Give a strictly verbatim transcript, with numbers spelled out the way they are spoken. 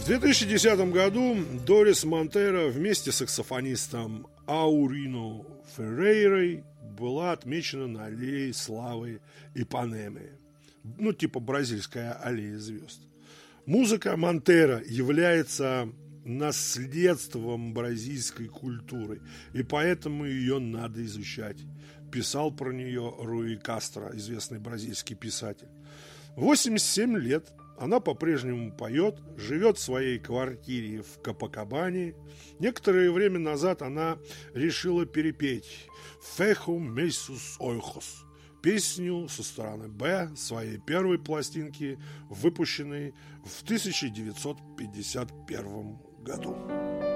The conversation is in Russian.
В две тысячи десятом году Дорис Монтейро вместе с саксофонистом Аурино Феррейрой была отмечена на аллее славы Ипанемы. Ну, типа бразильская аллея звезд. Музыка Монтейро является наследством бразильской культуры, и поэтому ее надо изучать. Писал про нее Руи Кастро, известный бразильский писатель. В восемьдесят семь лет она по-прежнему поет, живет в своей квартире в Копакабане. Некоторое время назад она решила перепеть «Феху Месус Ойхос», песню со стороны «Б» своей первой пластинки, выпущенной в тысяча девятьсот пятьдесят первом году.